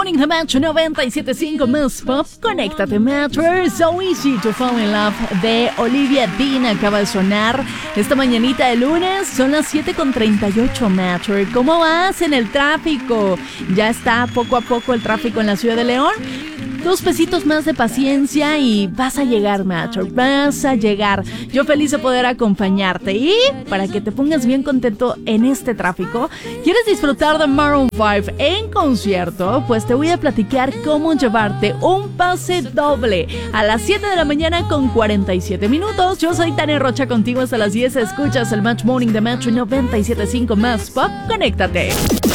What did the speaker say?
Morning, The Match 97.5 más pop. Conéctate, Matcher. So Easy to Fall in Love de Olivia Dean acaba de sonar esta mañanita de lunes. Son las 7:38, Matcher. ¿Cómo vas en el tráfico? ¿Ya está poco a poco el tráfico en la ciudad de León? 2 pesitos más de paciencia y vas a llegar, Matcher, vas a llegar. Yo feliz de poder acompañarte. Y para que te pongas bien contento en este tráfico, ¿quieres disfrutar de Maroon 5 en concierto? Pues te voy a platicar cómo llevarte un pase doble a las 7 de la mañana con 47 minutos. Yo soy Tania Rocha, contigo hasta las 10. Escuchas el Match Morning de Match 97.5 más pop. Conéctate.